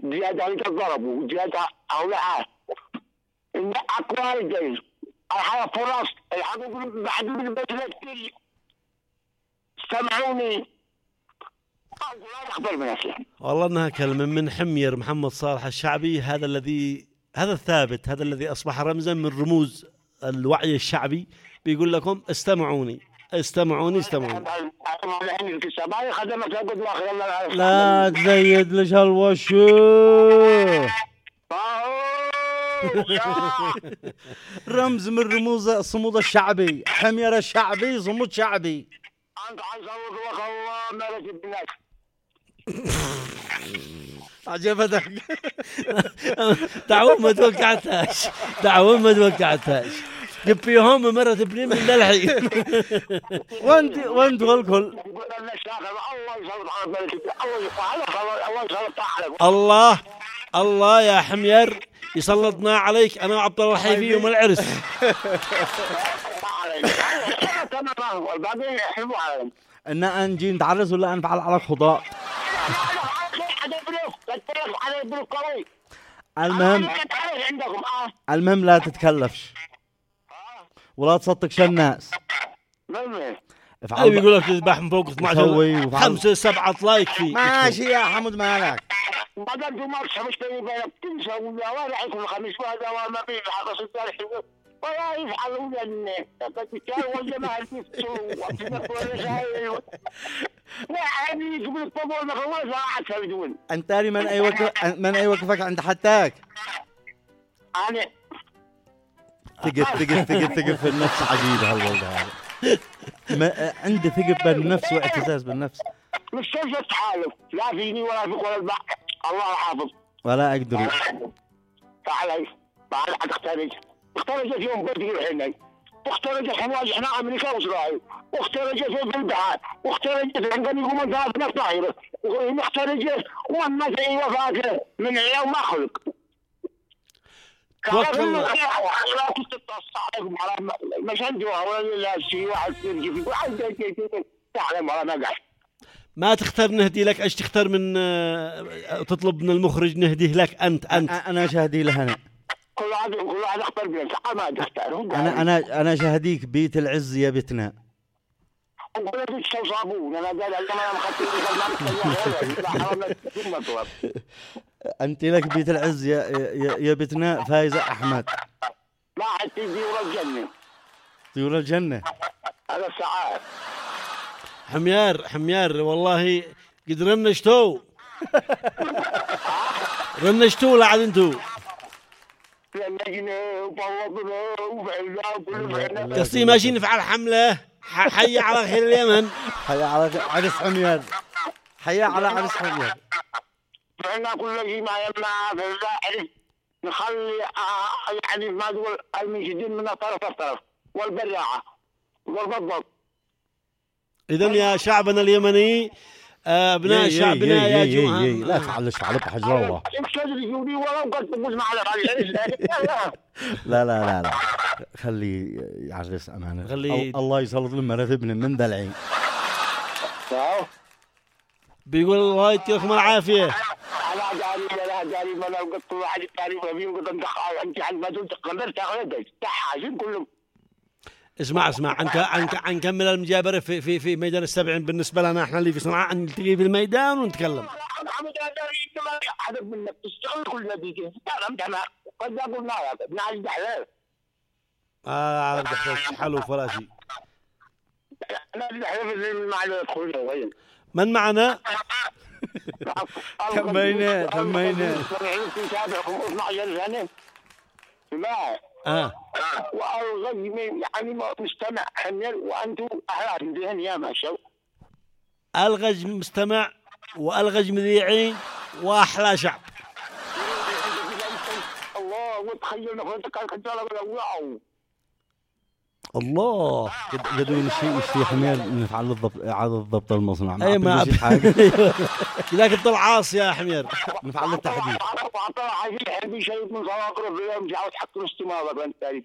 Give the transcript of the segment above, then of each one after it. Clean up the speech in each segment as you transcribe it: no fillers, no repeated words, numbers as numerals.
زيادة عليك ضربوا وزيادة أولاد إن أقوال الجيش الحياة فرص الحقوق بعد من البيت كثير سمعوني لا أخبر بنفسي. والله انها كلمه من حمير محمد صالح الشعبي، هذا الثابت، هذا الذي اصبح رمزا من رموز الوعي الشعبي. بيقول لكم استمعوني استمعوني استمعوني. لا تزيد ليش هالوش رمز من رموز الصمود الشعبي، حمير الشعبي، صمود شعبي. أنت عايز أقول لك الله ما رتب بناك. عجبتك دعوة ما توقعتهاش، دعوة ما توقعتهاش. جيب فيهم مرة تبني من الحين وانت والكل. الله يا حمير يسلطنا عليك انا وعبد الله الحيفي يوم العرس. ان نجي نتعرس ولا نفعل على الخضاء. المهم لا تتكلفش ولا تصدقش الناس. يقول لك تذبح من فوق 12 5 7 لايك فيه ماشي يا حمد مالك. بعدين انتم ما تحبش تنسى ولا راح يكون الخميس وهذا وما فيه حقص التاريخ ولا يفعلون الكتاب والجماعة لا عادي يقول الطبول ما خلاص راح تسوون. انت من اي وقفك عند حتاك انا ثقف في النفس عجيب هالولد هذا. عندي ثقف بالنفس واعتزاز بالنفس. مش شجرة حالف لا فيني ولا فيك ولا البحر الله حافظ ولا اقدر. تعال اخترجت يوم بدري الحين، واخترجت حواج احنا امريكا واسرائيل، واخترجت في البحر، واخترجت عندنا يقومون ثلاث طائرة، واخترجت والناس وفاته من عيال ما خلق. مش عندي ولا شيء واحد يرجع في واحد تعلم ولا ما قاعد. ما تختار نهدي لك ايش تختار من تطلب من المخرج نهديه لك انت انا شهدي له انا كل واحد اختار بنفسه ما تختار. انا شهديك بيت العز يا بيتنا. اقول لك شو صابون انا قال انا ما خدت انت لك بيت العز يا بيتنا فايزة احمد. ما حد طيور الجنة. طيور الجنة هذا الساعات حميار والله قد رنشتو رنشتو لعد انتو قصدي ماشي نفعل حملة. حي على خير اليمن، حي على عرس حمير، حي على عرس حمير. فإحنا كل شيء ما يمنع في الزائر نخلي يعني ما تقول المنشدين من طرف الطرف والبراعة والبضبط. إذن يا شعبنا اليمني أبناء شعبنا يا جماعة لا تعلش على حجر الله. لا خلي يعرس أمانة. الله يسلط لما رتبنا من ذا العين. بيقول الله يديكم العافية. لا جاري ما لو قلت واحد التاريخ فيهم قلت أنت عن ما تقول تقدر تاخذ تحاجين كلهم. اسمع نكمل المجابرة في ميدان السبعين. بالنسبة لنا احنا اللي في صنعاء نلتقي في الميدان ونتكلم. حدث منك تشتغل كل دقيقة تعلم أنا قد قلنا لك نعالج حلال. على الدحلال حلو ولا شيء. نعالج حلال مع الخروج وين؟ من معنا؟ تمينا والغزم يعني مستمع حمير وأنتم أحرار مذيعين يا ما شو. الغج مستمع والغج مذيعين وأحلى شعب. الله وتخيل نخوتك الكتالة بالأوعو. الله قدروا شيء في حمير نفعل الضبط إعادة ضبط المصنع. أي ما حاجة. لكن طلع عاص يا حمير نفعل التحديد. طلع عايزين حبي شيء من صواقر في يوم جاء وتحكم استمارة بين التاريخ.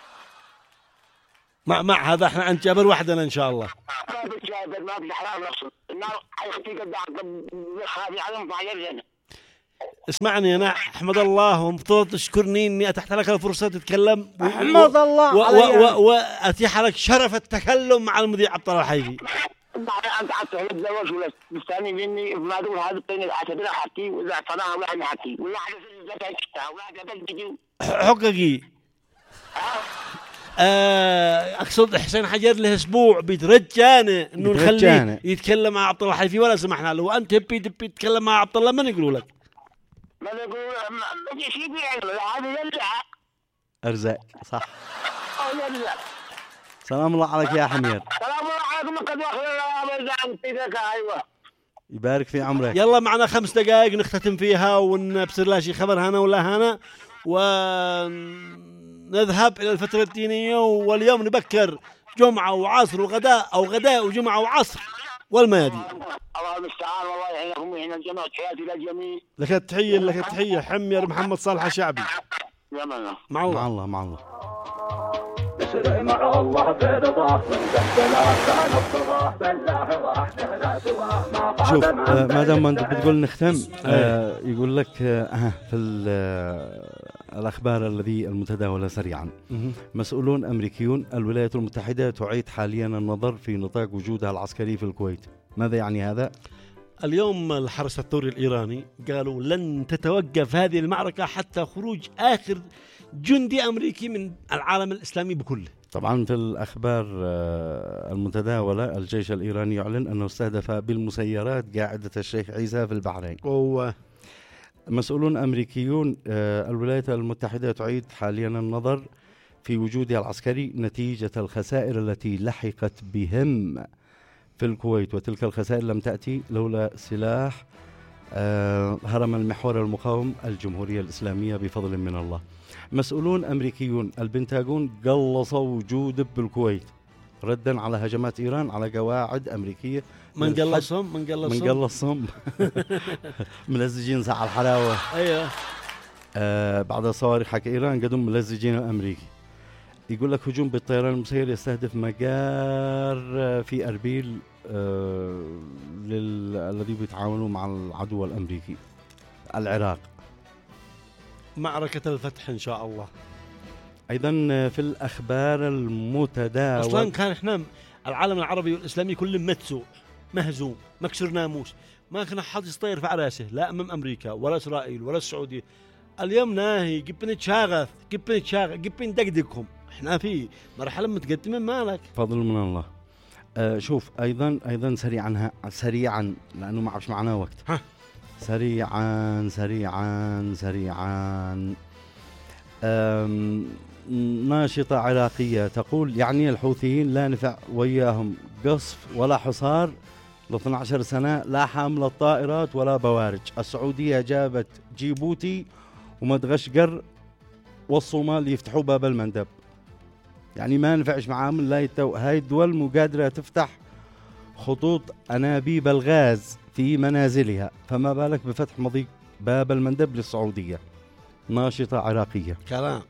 مع هذا احنا عند جبل وحدنا ان شاء الله. ما بتجابر ما بنحرام نفسه النار حيختي قد خافي عليهم فعير هنا. اسمعني أنا أحمد الله ومفترض تشكرني إني أتحت لك الفرصة تتكلم احمد الله وأتيح لك شرف التكلم مع المذيع عبد الله الحيفي. انت قعدت تتزوج ولا مستني مني ما تقول هذا الطين اعتبرها حكي ولا اعتبرها ولا حكي ولا حدث زكاة ولا جبل بيجي حققي اقصد حسين حجر له اسبوع بيترجانا انه نخليه يتكلم مع عبد الله الحيفي ولا سمحنا له. وانت تبي تتكلم مع عبد الله من يقولوا لك؟ ما يقولوا ما شيء بيعمل هذا يرجع ارزاق صح. يرجع. سلام الله عليك يا حمير. سلام الله عليكم. قد ايوه يبارك في عمرك. يلا معنا 5 دقائق نختتم فيها ونبصر لها شي خبر هنا ولا هنا ونذهب إلى الفترة الدينية. واليوم نبكر جمعة وعصر وغداء أو غداء وجمعة وعصر والميادين. الله المستعان والله يعينكم ويعين الجميع. تحياتي للجميع. لك التحية لك التحية حمير محمد صالح الشعبي. يا الله مع الله مع الله مع الله. مع الله برضاه من تحتنا كان الصباح بالله وحده لا سواه. شوف ما دام انت بتقول نختم يقول لك في الأخبار الذي المتداولة سريعا. مسؤولون أمريكيون الولايات المتحدة تعيد حاليا النظر في نطاق وجودها العسكري في الكويت. ماذا يعني هذا؟ اليوم الحرس الثوري الإيراني قالوا لن تتوقف هذه المعركة حتى خروج آخر جندي أمريكي من العالم الإسلامي بكله. طبعا في الأخبار المتداولة الجيش الإيراني يعلن أنه استهدف بالمسيرات قاعدة الشيخ عيسى في البحرين. مسؤولون أمريكيون الولايات المتحدة تعيد حاليا النظر في وجودها العسكري نتيجة الخسائر التي لحقت بهم في الكويت، وتلك الخسائر لم تأتي لولا سلاح هرم المحور المقاوم الجمهورية الإسلامية بفضل من الله. مسؤولون أمريكيون البنتاغون قلصوا وجود بالكويت ردا على هجمات إيران على قواعد أمريكية. من قلصهم ملزجين ساعة الحلاوة. أيوة. بعد صواريخ حق إيران قدم ملزجين الأمريكي. يقول لك هجوم بالطيران المسير يستهدف مجار في أربيل الذي بيتعاونوا مع العدو الأمريكي العراق. معركة الفتح إن شاء الله. أيضا في الأخبار المتداولة أصلا كان إحنا العالم العربي والإسلامي كل متسوع مهزوم مكسر ناموس، ما كان حد يطير في عراسه لا أمام أمريكا ولا إسرائيل ولا السعودية. اليوم ناهي جبنا تشاغث جبنا دقدقهم. إحنا في مرحلة متقدمة مالك فضل من الله. شوف أيضا سريعا لأنه ما عادش معنا وقت. سريعا ناشطة عراقية تقول يعني الحوثيين لا نفع وياهم قصف ولا حصار ل 12 سنة، لا حامل الطائرات ولا بوارج. السعودية جابت جيبوتي ومدغشقر والصومال يفتحوا باب المندب، يعني ما نفعش معاهم لا هاي الدول مو قادرة تفتح خطوط أنابيب الغاز في منازلها، فما بالك بفتح مضيق باب المندب للسعودية. ناشطة عراقية. كلام.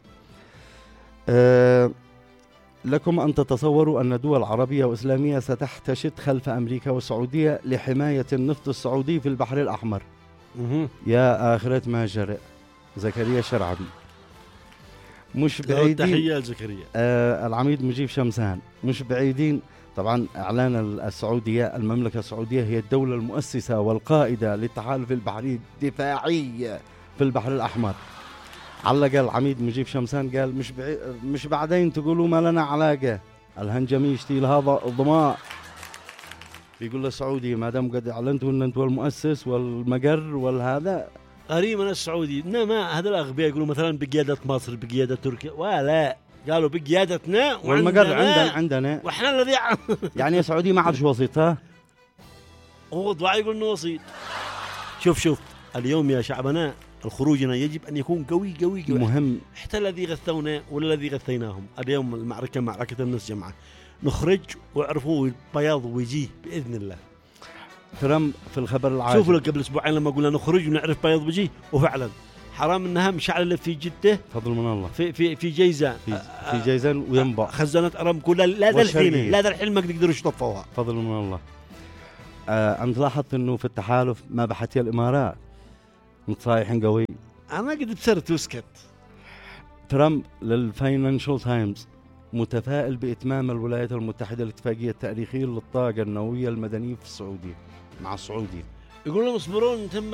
لكم أن تتصوروا أن دول عربية وإسلامية ستحتشد خلف أمريكا والسعودية لحماية النفط السعودي في البحر الأحمر. يا آخرة ما جرى. زكريا الشرعبي. مش بعيدين. تحية زكريا. العميد مجيب شمسان. مش بعيدين. طبعا إعلان السعودية المملكة السعودية هي الدولة المؤسسة والقائدة للتحالف البحري الدفاعي في البحر الأحمر. علق العميد مجيب شمسان قال مش بعدين تقولوا ما لنا علاقة، الهنجمي يشتي لها ضماء. يقول للسعودية ما دام قد اعلنتوا ان انتوا المؤسس والمقر والهذا. غريب من السعودي انما هذا الاغبياء يقولوا مثلا بقيادة مصر بقيادة تركيا، ولا قالوا بقيادتنا والمقر عندنا واحنا الذي يعني السعودية ما عادش وسيطها. هو ضاع يقول انه وسيط. شوف اليوم يا شعبنا الخروجنا يجب أن يكون قوي مهم. حتى الذي غثونا ولا الذي غثيناهم. اليوم المعركة معركة الناس جمعة، نخرج ويعرفوا بياض ويجيه بإذن الله. ترامب في الخبر العاجل. شوفوا قبل أسبوعين لما قلنا نخرج ونعرف بياض ويجيه، وفعلا حرام إنها مشعلة في جدة فضل من الله في جيزان في جيزان وينبع خزانة أرامكو لا ذا الحين ما يقدروا يطفوها فضل من الله. أنت لاحظت إنه في التحالف ما بحث الإمارات متصايحين قوي. أنا قد بسرت وسكت. ترامب للفاينانشال تايمز متفائل بإتمام الولايات المتحدة الاتفاقية التاريخية للطاقة النووية المدنية في السعودية مع السعودية. يقول لهم اصبرون تم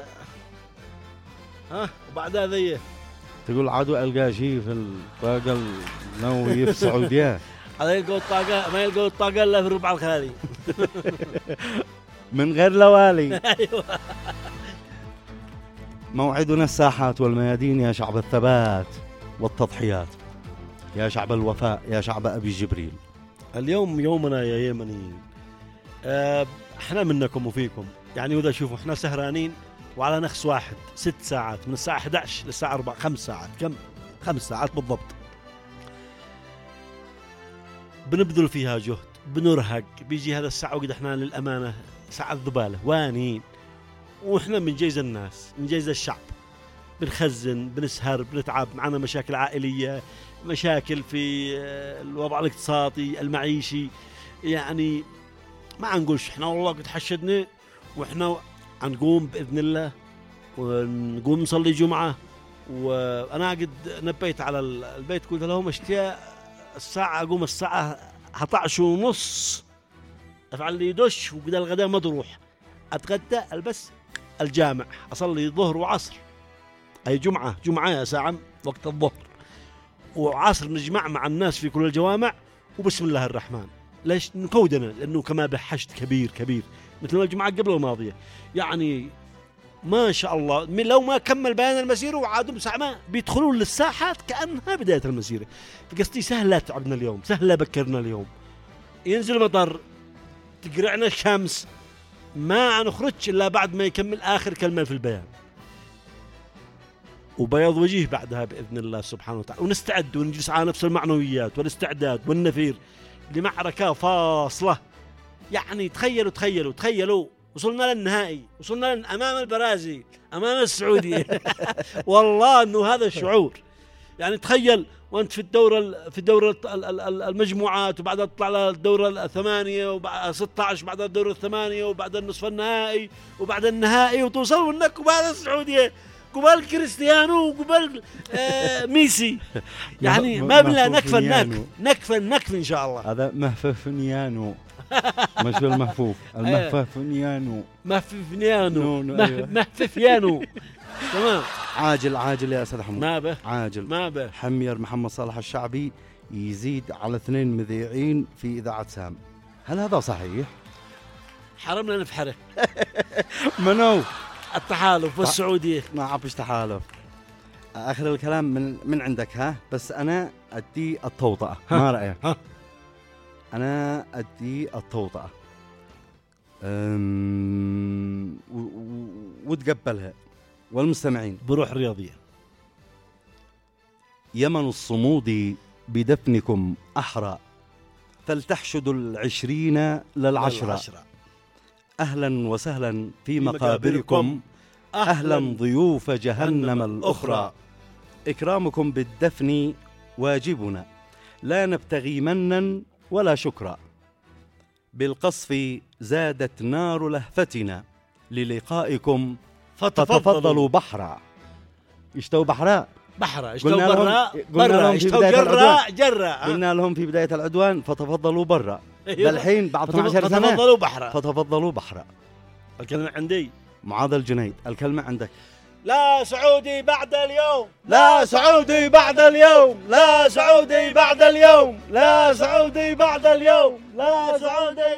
وبعدها ذي تقول عدو ألقى شيء في الطاقة النووية في السعودية. هذا يلقوا الطاقة، ما يلقوا الطاقة إلا في الربع الخالي من غير لوالي. أيوة. موعدنا الساحات والميادين يا شعب الثبات والتضحيات، يا شعب الوفاء، يا شعب أبي جبريل. اليوم يومنا يا يمنيين. احنا منكم وفيكم يعني. وإذا شوفوا احنا سهرانين وعلى نفس واحد 6 ساعات من الساعة 11 للساعة 4، 5 ساعات. كم؟ 5 ساعات بالضبط بنبذل فيها جهد، بنرهق. بيجي هذا الساعة وقد احنا للأمانة ساعة ذبالة وانين، واحنا من جيز الناس، من جيز الشعب. بنخزن، بنسهر، بنتعب، معنا مشاكل عائلية، مشاكل في الوضع الاقتصادي المعيشي. يعني ما نقولش احنا والله قد حشدنا، واحنا نقوم بإذن الله ونقوم نصلي جمعة. وأنا قد نبيت على البيت قلت لهم اشتياء الساعة أقوم الساعة 11:30 أفعل لي دش، وقد الغداء ما تروح أتغدى البس الجامع أصلي ظهر وعصر. أي جمعة يا ساعة وقت الظهر وعصر نجمع مع الناس في كل الجوامع وبسم الله الرحمن. ليش نكودنا؟ لأنه كما بحشد كبير مثل الجمعة قبل الماضية. يعني ما شاء الله لو ما كمل بيان المسيرة وعادوا بساعة بيدخلون للساحات كأنها بداية المسيرة. فقصتي سهلة تعبنا اليوم، سهلة بكرنا اليوم. ينزل مطر، تقرعنا الشمس، ما نخرج إلا بعد ما يكمل آخر كلمة في البيان، وبياض وجيه بعدها بإذن الله سبحانه وتعالى. ونستعد ونجلس على نفس المعنويات والاستعداد والنفير لمعركة فاصلة. يعني تخيلوا وصلنا للنهائي، وصلنا أمام البرازيل، أمام السعودية. والله أنه هذا الشعور. يعني تخيل وأنت في الدورة المجموعات، وبعدها تطلع للدورة 8، وبعد 16، بعد الدورة 8، وبعد النصف النهائي، وبعد النهائي، وتوصلوا إنك قبال السعودية، قبال كريستيانو، وقبال ميسي. يعني ما بلا نكفى إن شاء الله. هذا مهففنيانو مش المهفوف، المهففنيانو. مهففيانو. تمام. عاجل يا أستاذ حمود. ما به عاجل. حمير محمد صالح الشعبي يزيد على 2 مذيعين في إذاعة سام، هل هذا صحيح؟ حرمنا نفحره. منو؟ التحالف والسعودية. ما عبش تحالف. آخر الكلام من عندك. ها بس أنا أدي التوطئة. ما رأيك؟ أنا أدي التوطئة وتقبلها والمستمعين بروح رياضية. يمن الصمود بدفنكم أحرى، فلتحشدوا 20 للعشرة. أهلا وسهلا في مقابركم، أهلا ضيوف جهنم الأخرى. إكرامكم بالدفن واجبنا، لا نبتغي منا ولا شكرا. بالقصف زادت نار لهفتنا، للقائكم فتفضلوا بحرا. يشتوا بحراء، يشتوا برا، يشتوا جرا. قلنا لهم في بداية العدوان فتفضلوا برا. الحين بعد 12 سنة فتفضلوا بحرا. الكلمة عندي. معاذ الجنيد، الكلمة عندك. لا سعودي بعد اليوم، لا سعودي بعد اليوم، لا سعودي بعد اليوم، لا سعودي بعد اليوم، لا سعودي